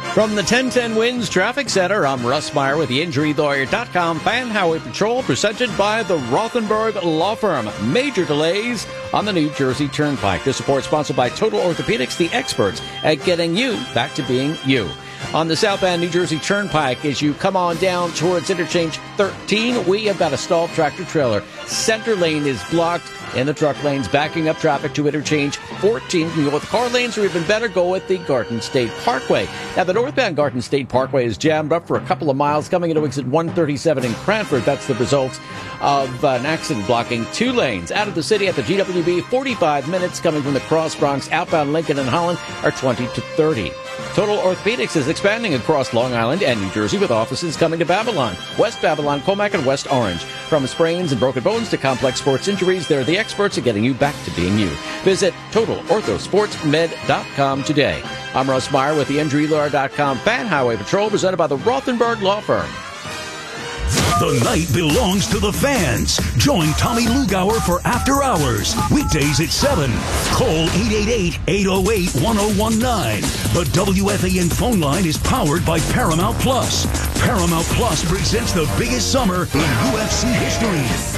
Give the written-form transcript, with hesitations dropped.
From the 1010 Winds Traffic Center, I'm Russ Meyer with the InjuryLawyer.com Fan Highway Patrol, presented by the Rothenberg Law Firm. Major delays on the New Jersey Turnpike. This report sponsored by Total Orthopedics, the experts at getting you back to being you. On the southbound New Jersey Turnpike, as you come on down towards interchange 13, we have got a stalled tractor trailer. Center lane is blocked, and the truck lanes backing up traffic to interchange 14. You can go with car lanes, or even better, go with the Garden State Parkway. Now, the northbound Garden State Parkway is jammed up for a couple of miles coming into exit 137 in Cranford. That's the result of an accident blocking two lanes. Out of the city at the GWB, 45 minutes coming from the Cross Bronx. Outbound Lincoln and Holland are 20 to 30. Total Orthopedics is expanding across Long Island and New Jersey with offices coming to Babylon, West Babylon, Comac, and West Orange. From sprains and broken bones to complex sports injuries, they're the experts at getting you back to being you. Visit TotalOrthoSportsMed.com today. I'm Russ Meyer with the InjuryLawyer.com Fan Highway Patrol, presented by the Rothenberg Law Firm. The night belongs to the fans. Join Tommy Lugauer for After Hours, weekdays at 7. Call 888-808-1019. The WFAN phone line is powered by Paramount Plus. Paramount Plus presents the biggest summer in UFC history.